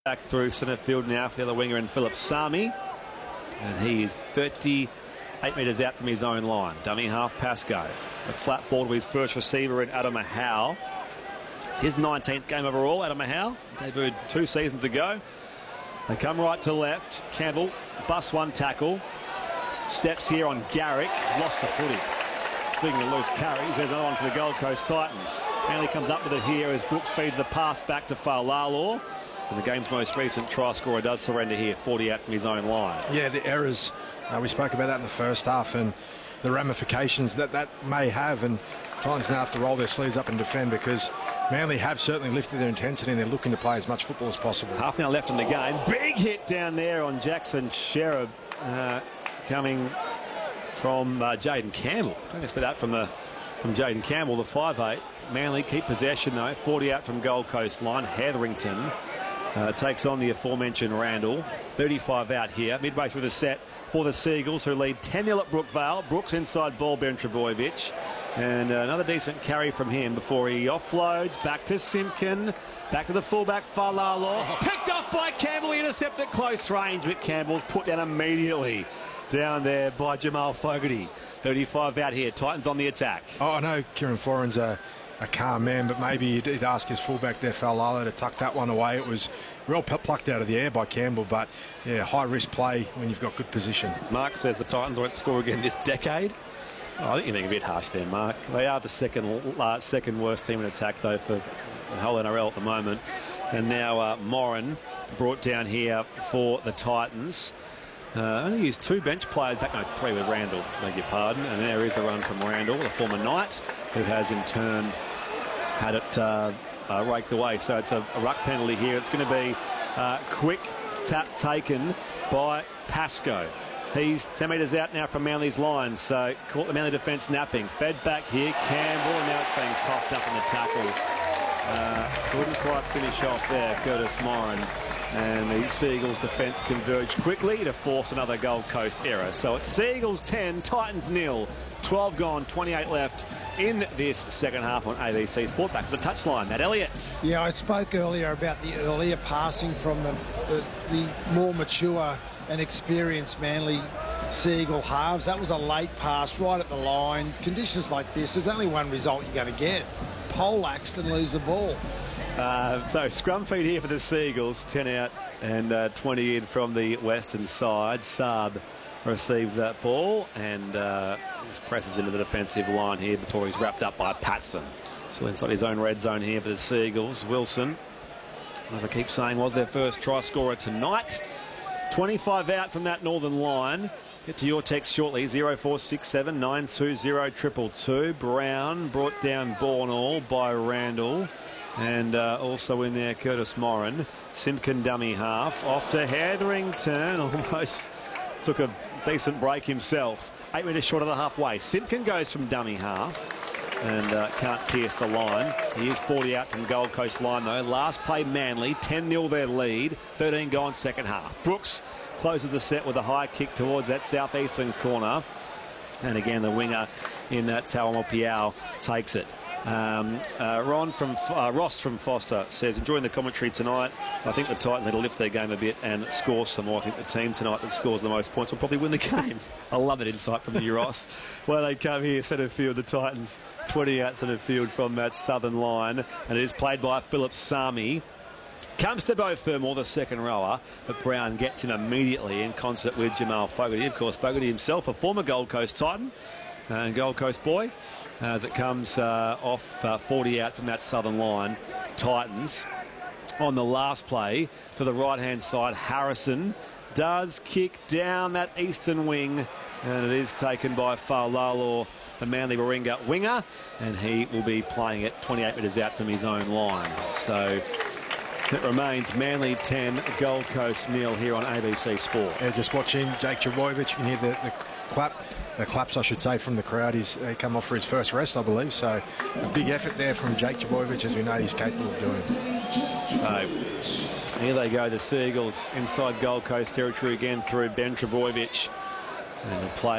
Back through centre field now for the other winger in Philip Sami. And he is 38 metres out from his own line. Dummy half Pascoe. A flat ball to his first receiver in Adama Howe. His 19th game overall, Adama Howe. Debuted 2 seasons ago. They come right to left. Campbell busts one tackle. Steps here on Garrick. Lost the footy. Speaking of loose carries, there's another one for the Gold Coast Titans. Manly comes up with it here as Brooks feeds the pass back to Fa'alalo. And the game's most recent try scorer does surrender here, 40 out from his own line. Yeah, the errors. We spoke about that in the first half and the ramifications that may have. And Titans now have to roll their sleeves up and defend because Manly have certainly lifted their intensity and they're looking to play as much football as possible. Half an hour left in the game. Big hit down there on Jackson Sherrod coming from Jaden Campbell. Don't expect that from Jaden Campbell, the 5'8". Manly keep possession though, 40 out from Gold Coast line. Hetherington takes on the aforementioned Randall. 35 out here, midway through the set for the Seagulls, who lead 10-0 at Brookvale. Brooks inside ball, Ben Trebojevic. And another decent carry from him before he offloads. Back to Simpkin. Back to the fullback, Fa'alalo. Picked off by Campbell, intercepted at close range, but Campbell's put down immediately down there by Jamal Fogarty. 35 out here, Titans on the attack. Oh, I know Kieran Foran's a calm man, but maybe he'd ask his fullback there, Fa'alalo, to tuck that one away. It was real plucked out of the air by Campbell, but yeah, high-risk play when you've got good position. Mark says the Titans won't score again this decade. Oh, I think you're being a bit harsh there, Mark. They are the second worst team in attack, though, for the whole NRL at the moment. And now Moran brought down here for the Titans. Only used 2 bench players, back no 3 with Randall, beg your pardon. And there is the run from Randall, the former Knight, who has in turn had it raked away. So it's a ruck penalty here. It's going to be quick tap taken by Pascoe. He's 10 metres out now from Manly's line, so caught the Manly defence napping. Fed back here, Campbell, and now it's being coughed up in the tackle. Couldn't quite finish off there, Curtis Moran. And the Seagulls defence converged quickly to force another Gold Coast error. So it's Seagulls 10, Titans 0. 12 gone, 28 left in this second half on ABC Sport. Back to the touchline, Matt Elliott. Yeah, I spoke earlier about the earlier passing from the more mature and experienced Manly Seagull halves. That was a late pass right at the line. Conditions like this, there's only one result you're going to get. Poleaxed and lose the ball. So scrum feed here for the Seagulls, 10 out and 20 in from the western side. Saab receives that ball and just presses into the defensive line here before he's wrapped up by Paxton. Still inside his own red zone here for the Seagulls. Wilson, as I keep saying, was their first try scorer tonight. 25 out from that northern line. Get to your text shortly, 0467 920 222. Brown brought down ball and all by Randall. And also in there, Curtis Moran. Simpkin dummy half. Off to Hetherington. Almost took a decent break himself. 8 metres short of the halfway. Simpkin goes from dummy half and can't pierce the line. He is 40 out from Gold Coast line, though. Last play Manly, 10-0 their lead. 13 gone second half. Brooks closes the set with a high kick towards that southeastern corner. And again, the winger in that Tauamo Piao takes it. Ross from Foster says, enjoying the commentary tonight. I think the Titans need to lift their game a bit and score some more. I think the team tonight that scores the most points will probably win the game. I love that insight from you, Ross. Well, they come here, centre field, the Titans 20 out centre field from that southern line, and it is played by Philip Sami. Comes to Beau Fermor, the second rower, but Brown gets him immediately in concert with Jamal Fogarty. Of course, Fogarty himself, a former Gold Coast Titan and Gold Coast boy, as it comes off 40 out from that southern line. Titans on the last play to the right-hand side. Harrison does kick down that eastern wing, and it is taken by Fa'alalo, the Manly Warringah winger, and he will be playing it 28 metres out from his own line. So it remains Manly 10, Gold Coast 0 here on ABC Sport. Yeah, just watching Jake Trbojevic. You can hear the claps, I should say, from the crowd. He's come off for his first rest, I believe. So a big effort there from Jake Trbojevic, as we know he's capable of doing. So here they go, the Seagulls inside Gold Coast territory again through Ben Trbojevic. And the play